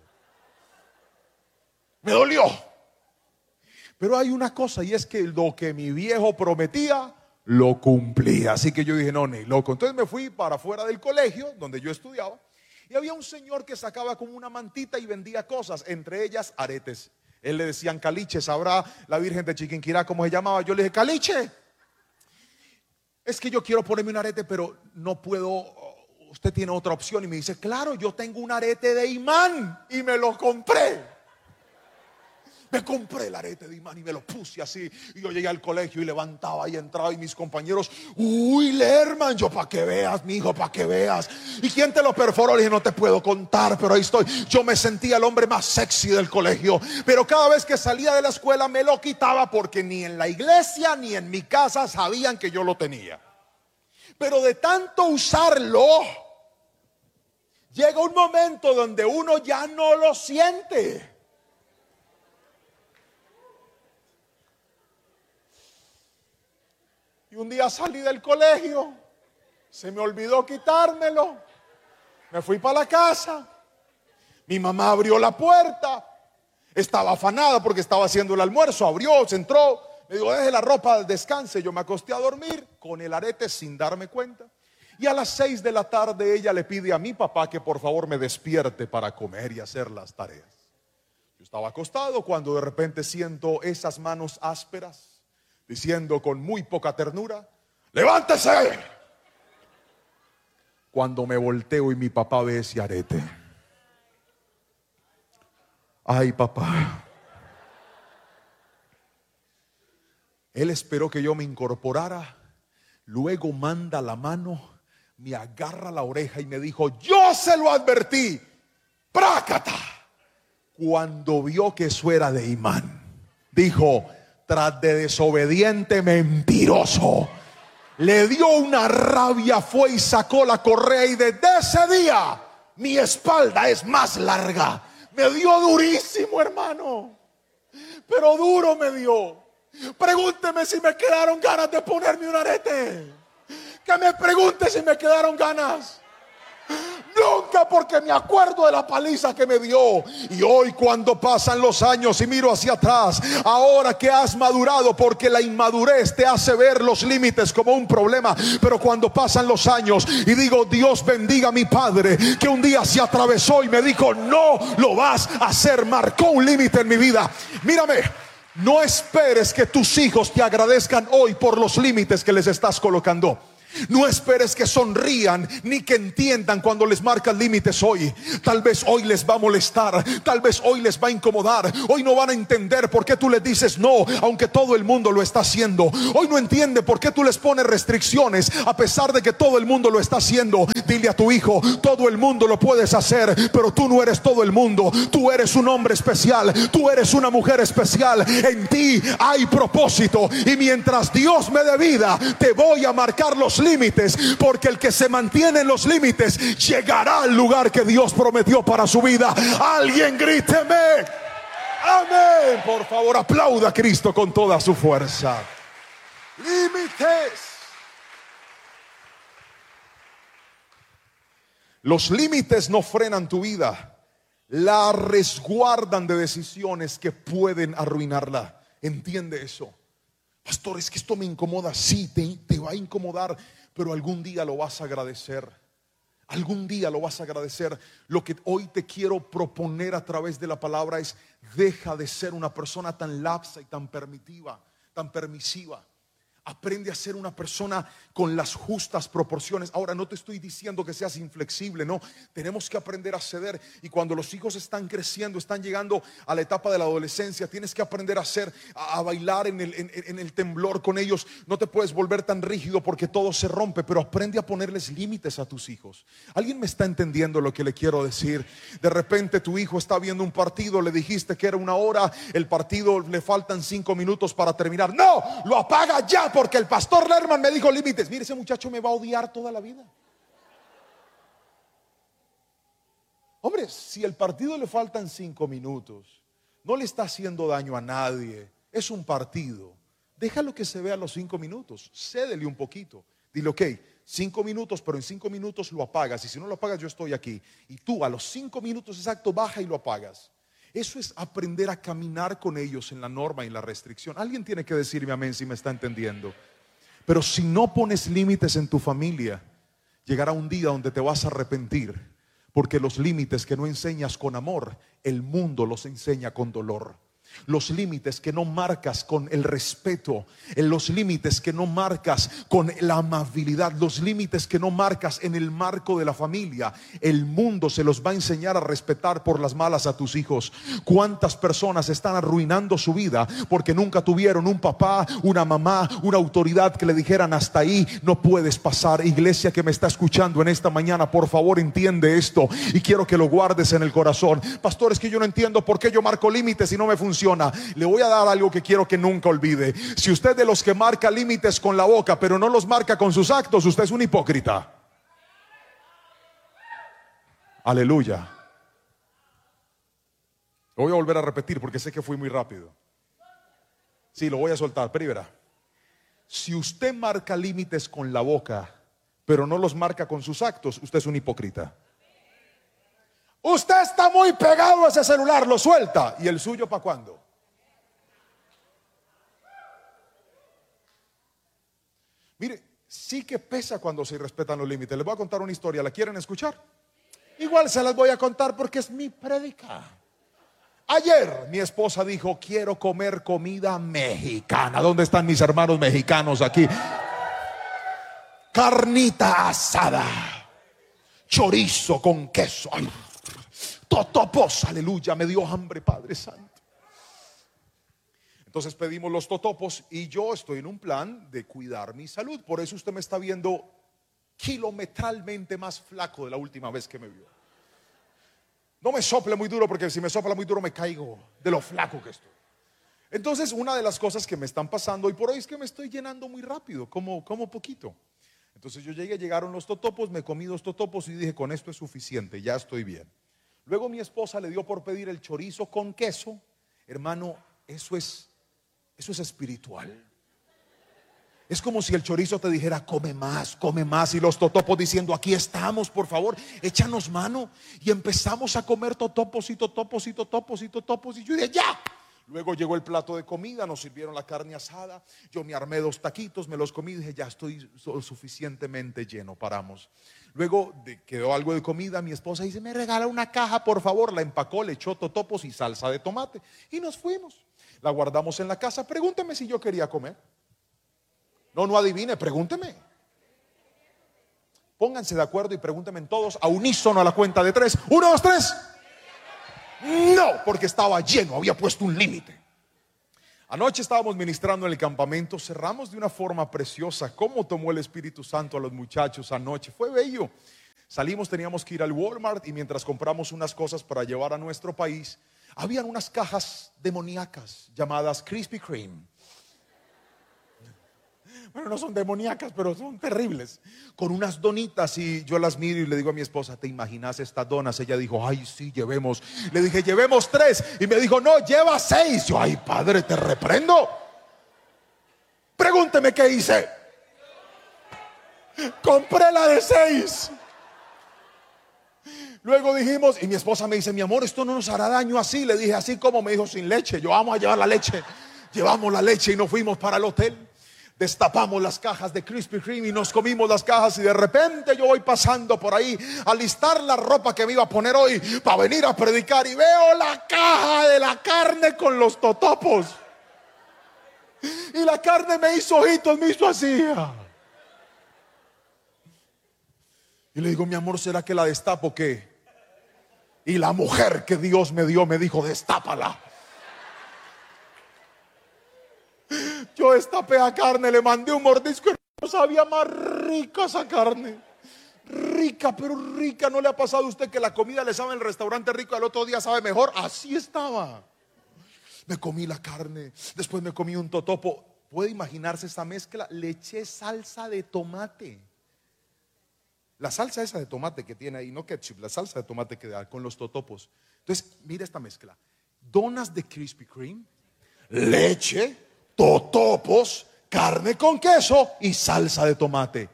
me dolió. Pero hay una cosa y es que lo que mi viejo prometía, lo cumplía. Así que yo dije, no, ni loco. Entonces me fui para afuera del colegio donde yo estudiaba y había un señor que sacaba como una mantita y vendía cosas, entre ellas aretes. Él le decían caliche, sabrá la Virgen de Chiquinquirá cómo se llamaba. Yo le dije, caliche, es que yo quiero ponerme un arete, pero no puedo. Usted tiene otra opción. Y me dice, claro, yo tengo un arete de imán y me lo compré. Me compré el arete de imán y me lo puse así. Y yo llegué al colegio y levantaba y entraba y mis compañeros, uy, Lerman, yo para que veas, mi hijo, para que veas. ¿Y quién te lo perforó? Le dije, no te puedo contar, pero ahí estoy. Yo me sentía el hombre más sexy del colegio. Pero cada vez que salía de la escuela me lo quitaba porque ni en la iglesia ni en mi casa sabían que yo lo tenía. Pero de tanto usarlo, llega un momento donde uno ya no lo siente. Y un día salí del colegio, se me olvidó quitármelo, me fui para la casa, mi mamá abrió la puerta, estaba afanada porque estaba haciendo el almuerzo, abrió, se entró, me dijo, deje la ropa, descanse. Yo me acosté a dormir con el arete sin darme cuenta. Y a las seis de la tarde ella le pide a mi papá que por favor me despierte para comer y hacer las tareas. Yo estaba acostado cuando de repente siento esas manos ásperas diciendo con muy poca ternura, ¡levántese! Cuando me volteo y mi papá ve ese arete. Ay, papá. Él esperó que yo me incorporara, luego manda la mano, me agarra la oreja y me dijo, yo se lo advertí, ¡prácata! Cuando vio que eso era de imán, dijo, tras de desobediente mentiroso. Le dio una rabia, fue y sacó la correa y desde ese día mi espalda es más larga. Me dio durísimo, hermano, pero duro me dio. Pregúnteme si me quedaron ganas de ponerme un arete. Que me pregunte si me quedaron ganas. Nunca, porque me acuerdo de la paliza que me dio. Y hoy cuando pasan los años y miro hacia atrás, ahora que has madurado, porque la inmadurez te hace ver los límites como un problema, pero cuando pasan los años y digo, Dios bendiga a mi padre que un día se atravesó y me dijo, no lo vas a hacer, marcó un límite en mi vida. Mírame, no esperes que tus hijos te agradezcan hoy por los límites que les estás colocando. No esperes que sonrían ni que entiendan cuando les marcas límites hoy. Tal vez hoy les va a molestar, tal vez hoy les va a incomodar. Hoy no van a entender por qué tú les dices no, aunque todo el mundo lo está haciendo. Hoy no entiende por qué tú les pones restricciones, a pesar de que todo el mundo lo está haciendo. Dile a tu hijo, todo el mundo lo puedes hacer, pero tú no eres todo el mundo. Tú eres un hombre especial, tú eres una mujer especial. En ti hay propósito, y mientras Dios me dé vida, te voy a marcar los límites, porque el que se mantiene en los límites llegará al lugar que Dios prometió para su vida. Alguien gríteme amén. Por favor, aplauda a Cristo con toda su fuerza. Límites. Los límites no frenan tu vida, la resguardan de decisiones que pueden arruinarla. Entiende eso. Pastor, es que esto me incomoda. Sí, te, te va a incomodar, pero algún día lo vas a agradecer. Algún día lo vas a agradecer. Lo que hoy te quiero proponer a través de la palabra es: deja de ser una persona tan lapsa y tan permitiva, tan permisiva. Aprende a ser una persona con las justas proporciones. Ahora, no te estoy diciendo que seas inflexible, no. Tenemos que aprender a ceder. Y cuando los hijos están creciendo, están llegando a la etapa de la adolescencia, tienes que aprender a hacer, a, a bailar en el, en, en el temblor con ellos. No te puedes volver tan rígido porque todo se rompe, pero aprende a ponerles límites a tus hijos. ¿Alguien me está entendiendo lo que le quiero decir? De repente tu hijo está viendo un partido, le dijiste que era una hora, el partido le faltan cinco minutos para terminar. ¡No! ¡Lo apaga ya! Porque el pastor Lerman me dijo límites. Mire, ese muchacho me va a odiar toda la vida. Hombre, si el partido le faltan cinco minutos, no le está haciendo daño a nadie, es un partido, déjalo que se vea los cinco minutos, cédele un poquito. Dile, ok, cinco minutos, pero en cinco minutos lo apagas, y si no lo apagas yo estoy aquí. Y tú a los cinco minutos exacto baja y lo apagas. Eso es aprender a caminar con ellos en la norma y la restricción. Alguien tiene que decirme amén si me está entendiendo. Pero si no pones límites en tu familia, llegará un día donde te vas a arrepentir, porque los límites que no enseñas con amor, el mundo los enseña con dolor. Los límites que no marcas con el respeto, en los límites que no marcas con la amabilidad, los límites que no marcas en el marco de la familia, el mundo se los va a enseñar a respetar por las malas a tus hijos. ¿Cuántas personas están arruinando su vida porque nunca tuvieron un papá, una mamá, una autoridad que le dijeran hasta ahí no puedes pasar? Iglesia que me está escuchando en esta mañana, por favor entiende esto y quiero que lo guardes en el corazón. Pastor, es que yo no entiendo por qué yo marco límites y no me funciona. Le voy a dar algo que quiero que nunca olvide. Si usted de los que marca límites con la boca pero no los marca con sus actos, usted es un hipócrita. Aleluya. Lo voy a volver a repetir porque sé que fui muy rápido. Sí, lo voy a soltar, pero verá. Si usted marca límites con la boca pero no los marca con sus actos, usted es un hipócrita. Usted está muy pegado a ese celular, lo suelta. ¿Y el suyo para cuándo? Mire, sí que pesa cuando se respetan los límites. Les voy a contar una historia, ¿la quieren escuchar? Igual se las voy a contar porque es mi prédica. Ayer mi esposa dijo, quiero comer comida mexicana. ¿Dónde están mis hermanos mexicanos aquí? Carnita asada, chorizo con queso. Ay, totopos, aleluya, me dio hambre, Padre Santo. Entonces pedimos los totopos y yo estoy en un plan de cuidar mi salud. Por eso usted me está viendo kilometralmente más flaco de la última vez que me vio. No me sople muy duro porque si me sopla muy duro me caigo de lo flaco que estoy. Entonces una de las cosas que me están pasando hoy por hoy es que me estoy llenando muy rápido, como, como poquito. Entonces yo llegué, llegaron los totopos, me comí dos totopos y dije, con esto es suficiente, ya estoy bien. Luego mi esposa le dio por pedir el chorizo con queso. Hermano, eso es, eso es espiritual. Es como si el chorizo te dijera, come más, come más. Y los totopos diciendo, aquí estamos, por favor, échanos mano. Y empezamos a comer totopos y totopos y totopos y totopos. Y yo dije, ya. Luego llegó el plato de comida, nos sirvieron la carne asada. Yo me armé dos taquitos, me los comí y dije, ya estoy suficientemente lleno, paramos. Luego de, quedó algo de comida, mi esposa dice, me regala una caja, por favor. La empacó, le echó totopos y salsa de tomate y nos fuimos. La guardamos en la casa. Pregúnteme si yo quería comer. No, no adivine, pregúnteme. Pónganse de acuerdo y pregúntenme todos a unísono a la cuenta de tres. Uno, dos, tres. No, porque estaba lleno, había puesto un límite. Anoche estábamos ministrando en el campamento, cerramos de una forma preciosa. Cómo tomó el Espíritu Santo a los muchachos anoche, fue bello. Salimos, teníamos que ir al Walmart y mientras compramos unas cosas para llevar a nuestro país, habían unas cajas demoníacas llamadas Krispy Kreme. Bueno, no son demoníacas, pero son terribles. Con unas donitas y yo las miro y le digo a mi esposa, ¿te imaginas estas donas? Ella dijo, ay sí, llevemos. Le dije, llevemos tres. Y me dijo, no, lleva seis. Yo, ay padre, te reprendo. Pregúnteme qué hice. Compré la de seis. Luego dijimos, y mi esposa me dice, mi amor, esto no nos hará daño así. Le dije, así como, me dijo, sin leche. Yo, vamos a llevar la leche. Llevamos la leche y nos fuimos para el hotel. Destapamos las cajas de Krispy Kreme y nos comimos las cajas. Y de repente yo voy pasando por ahí a listar la ropa que me iba a poner hoy para venir a predicar, y veo la caja de la carne con los totopos. Y la carne me hizo ojitos, me hizo así. Y le digo, mi amor, ¿será que la destapo o qué? Y la mujer que Dios me dio me dijo, destápala. Yo destapé a carne, le mandé un mordisco y no sabía más rica esa carne. Rica, pero rica. ¿No le ha pasado a usted que la comida le sabe en el restaurante rico y al otro día sabe mejor? Así estaba. Me comí la carne, después me comí un totopo. ¿Puede imaginarse esa mezcla? Le eché salsa de tomate. La salsa esa de tomate que tiene ahí, no ketchup, la salsa de tomate que da con los totopos. Entonces, mira esta mezcla. Donas de Krispy Kreme, leche, totopos, carne con queso y salsa de tomate.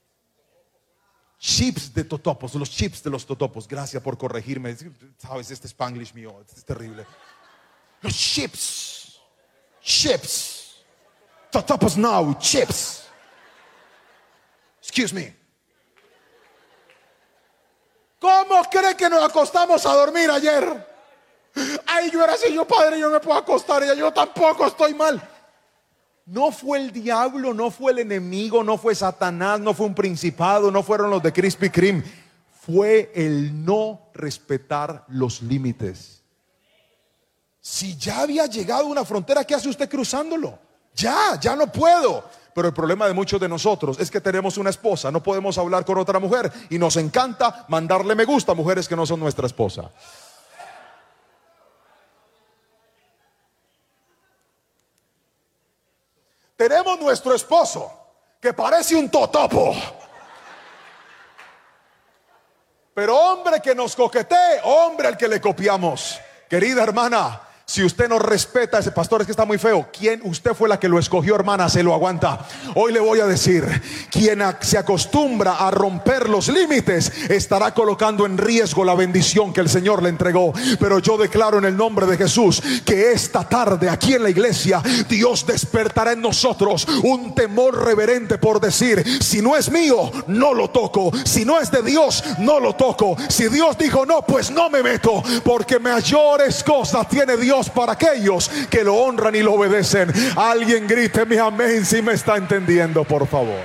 Chips de totopos, los chips de los totopos. Gracias por corregirme. Sabes, este Spanglish mío, este es terrible. Los chips, chips, totopos now, chips. Excuse me. ¿Cómo cree que nos acostamos a dormir ayer? Ay, yo era así, yo padre, yo me puedo acostar, y yo tampoco estoy mal. No fue el diablo, no fue el enemigo, no fue Satanás, no fue un principado, no fueron los de Krispy Kreme. Fue el no respetar los límites. Si ya había llegado a una frontera, ¿qué hace usted cruzándolo? Ya, ya no puedo. Pero el problema de muchos de nosotros es que tenemos una esposa, no podemos hablar con otra mujer y nos encanta mandarle me gusta a mujeres que no son nuestra esposa. Tenemos nuestro esposo que parece un totopo, pero hombre que nos coquetee, hombre al que le copiamos. Querida hermana, si usted no respeta a ese pastor, es que está muy feo. ¿Quién? Usted fue la que lo escogió, hermana, se lo aguanta. Hoy le voy a decir, quien se acostumbra a romper los límites estará colocando en riesgo la bendición que el Señor le entregó. Pero yo declaro en el nombre de Jesús que esta tarde aquí en la iglesia Dios despertará en nosotros un temor reverente por decir, si no es mío, no lo toco. Si no es de Dios, no lo toco. Si Dios dijo no, pues no me meto, porque mayores cosas tiene Dios para aquellos que lo honran y lo obedecen. Alguien gríteme amén si me está entendiendo, por favor.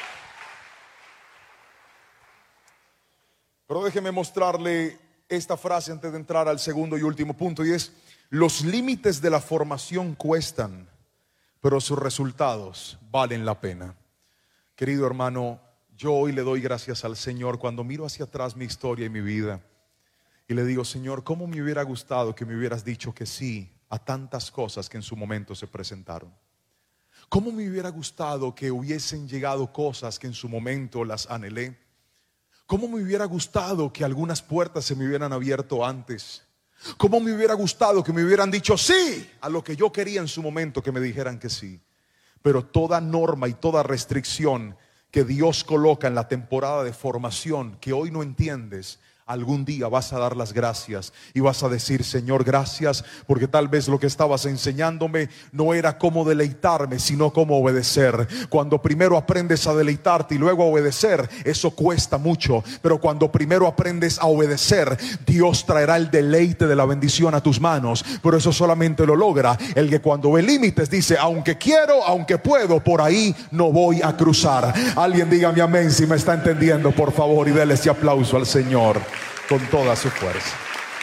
Pero déjeme mostrarle esta frase antes de entrar al segundo y último punto, y es: los límites de la formación cuestan, pero sus resultados valen la pena. Querido hermano, yo hoy le doy gracias al Señor cuando miro hacia atrás mi historia y mi vida. Y le digo, Señor, ¿cómo me hubiera gustado que me hubieras dicho que sí a tantas cosas que en su momento se presentaron? ¿Cómo me hubiera gustado que hubiesen llegado cosas que en su momento las anhelé? ¿Cómo me hubiera gustado que algunas puertas se me hubieran abierto antes? ¿Cómo me hubiera gustado que me hubieran dicho sí a lo que yo quería en su momento, que me dijeran que sí? Pero toda norma y toda restricción que Dios coloca en la temporada de formación que hoy no entiendes, algún día vas a dar las gracias y vas a decir: Señor, gracias, porque tal vez lo que estabas enseñándome no era cómo deleitarme, sino cómo obedecer. Cuando primero aprendes a deleitarte y luego a obedecer, eso cuesta mucho, pero cuando primero aprendes a obedecer, Dios traerá el deleite de la bendición a tus manos. Pero eso solamente lo logra el que cuando ve límites dice: aunque quiero, aunque puedo, por ahí no voy a cruzar. Alguien dígame amén si me está entendiendo, por favor, y déle ese aplauso al Señor con toda su fuerza.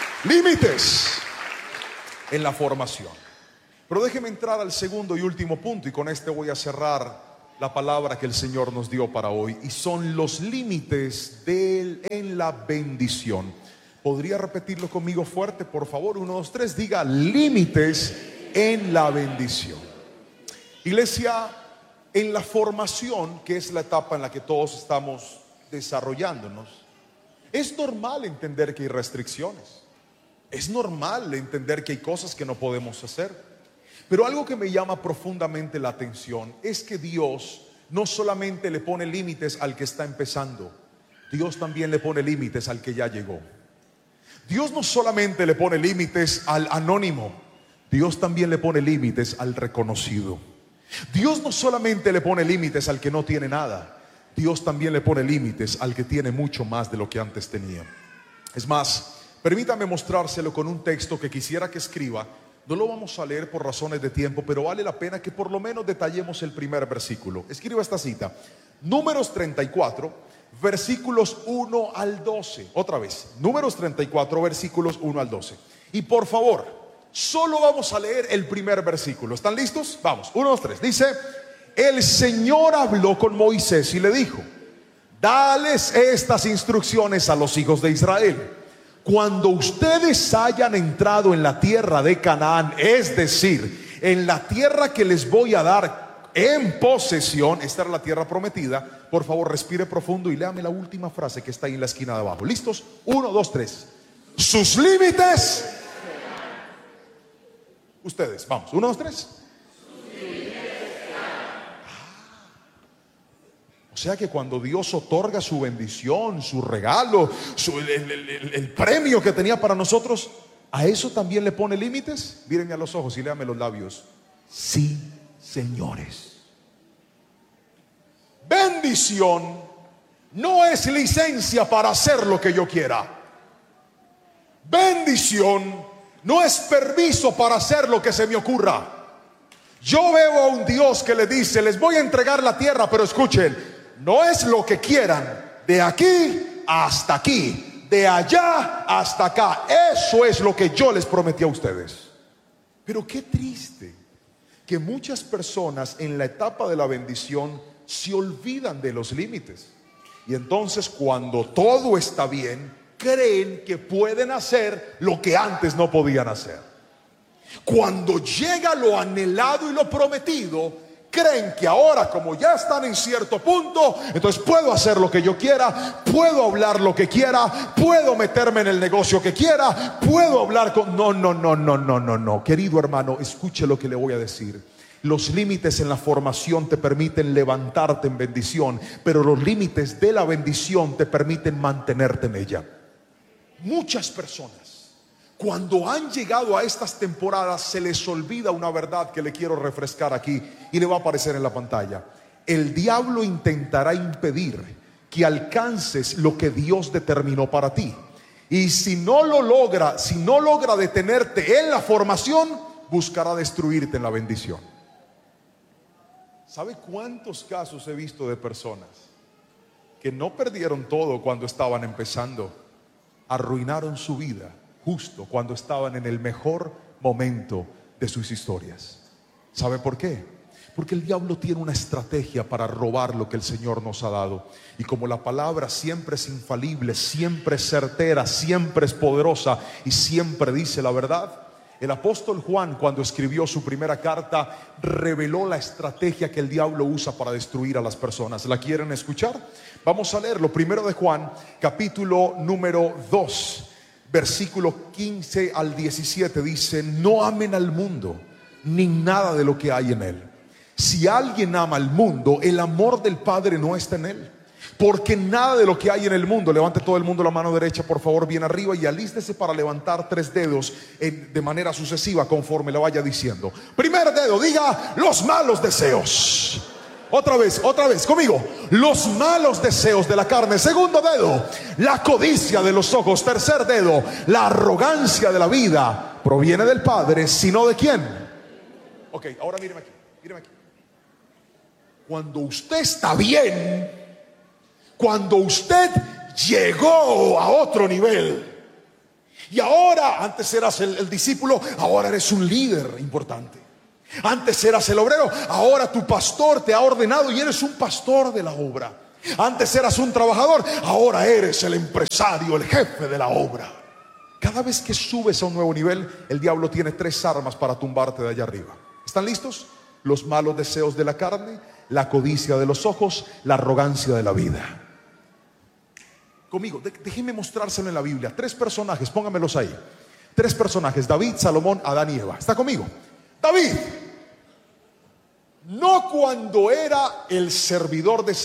Límites en la formación. Pero déjeme entrar al segundo y último punto, y con este voy a cerrar la palabra que el Señor nos dio para hoy, y son los límites de él en la bendición. ¿Podría repetirlo conmigo fuerte, por favor? Uno, dos, tres. Diga: límites en la bendición. Iglesia, en la formación, que es la etapa en la que todos estamos desarrollándonos, es normal entender que hay restricciones. Es normal entender que hay cosas que no podemos hacer. Pero algo que me llama profundamente la atención es que Dios no solamente le pone límites al que está empezando, Dios también le pone límites al que ya llegó. Dios no solamente le pone límites al anónimo, Dios también le pone límites al reconocido. Dios no solamente le pone límites al que no tiene nada, Dios también le pone límites al que tiene mucho más de lo que antes tenía. Es más, permítame mostrárselo con un texto que quisiera que escriba. No lo vamos a leer por razones de tiempo, pero vale la pena que por lo menos detallemos el primer versículo. Escriba esta cita: Números treinta y cuatro, versículos uno al doce. Otra vez, Números treinta y cuatro, versículos uno al doce. Y por favor, solo vamos a leer el primer versículo. ¿Están listos? Vamos, uno, dos, tres. Dice: el Señor habló con Moisés y le dijo: dales estas instrucciones a los hijos de Israel. Cuando ustedes hayan entrado en la tierra de Canaán, es decir, en la tierra que les voy a dar en posesión, esta era la tierra prometida. Por favor, respire profundo y léame la última frase que está ahí en la esquina de abajo. ¿Listos? Uno, dos, tres. Sus límites. Ustedes, vamos, uno, dos, tres. O sea que cuando Dios otorga su bendición, su regalo, su, el, el, el, el premio que tenía para nosotros, ¿a eso también le pone límites? Mírenme a los ojos y léame los labios. Sí, señores. Bendición no es licencia para hacer lo que yo quiera. Bendición no es permiso para hacer lo que se me ocurra. Yo veo a un Dios que le dice: les voy a entregar la tierra, pero escuchen, no es lo que quieran, de aquí hasta aquí, de allá hasta acá. Eso es lo que yo les prometí a ustedes. Pero qué triste que muchas personas en la etapa de la bendición se olvidan de los límites. Y entonces, cuando todo está bien, creen que pueden hacer lo que antes no podían hacer. Cuando llega lo anhelado y lo prometido, creen que ahora, como ya están en cierto punto, entonces puedo hacer lo que yo quiera, puedo hablar lo que quiera, puedo meterme en el negocio que quiera, puedo hablar con... No, no, no, no, no, no, no. Querido hermano, escuche lo que le voy a decir. Los límites en la formación te permiten levantarte en bendición, pero los límites de la bendición te permiten mantenerte en ella. Muchas personas, cuando han llegado a estas temporadas, se les olvida una verdad que le quiero refrescar aquí y le va a aparecer en la pantalla. El diablo intentará impedir que alcances lo que Dios determinó para ti. Y si no lo logra, si no logra detenerte en la formación, buscará destruirte en la bendición. ¿Sabe cuántos casos he visto de personas que no perdieron todo cuando estaban empezando? Arruinaron su vida justo cuando estaban en el mejor momento de sus historias. ¿Sabe por qué? Porque el diablo tiene una estrategia para robar lo que el Señor nos ha dado. Y como la palabra siempre es infalible, siempre es certera, siempre es poderosa y siempre dice la verdad, el apóstol Juan, cuando escribió su primera carta, reveló la estrategia que el diablo usa para destruir a las personas. ¿La quieren escuchar? Vamos a leer lo primero de Juan, capítulo número dos. Versículo quince al diecisiete dice: no amen al mundo ni nada de lo que hay en él. Si alguien ama al mundo, el amor del Padre no está en él. Porque nada de lo que hay en el mundo, levante todo el mundo la mano derecha por favor bien arriba y alístese para levantar tres dedos en, de manera sucesiva conforme le vaya diciendo. Primer dedo, diga los malos deseos. Otra vez, otra vez, conmigo. Los malos deseos de la carne. Segundo dedo, la codicia de los ojos. Tercer dedo, la arrogancia de la vida. Proviene del Padre, sino de quién. Ok, ahora míreme aquí, míreme aquí. Cuando usted está bien, cuando usted llegó a otro nivel, y ahora, antes eras el, el discípulo, ahora eres un líder importante. Antes eras el obrero, ahora tu pastor te ha ordenado y eres un pastor de la obra. Antes eras un trabajador, ahora eres el empresario, el jefe de la obra. Cada vez que subes a un nuevo nivel, el diablo tiene tres armas para tumbarte de allá arriba. ¿Están listos? Los malos deseos de la carne, la codicia de los ojos, la arrogancia de la vida. Conmigo, déjenme mostrárselo en la Biblia. Tres personajes, póngamelos ahí. Tres personajes, David, Salomón, Adán y Eva. ¿Está conmigo? David, no cuando era el servidor de Salomón.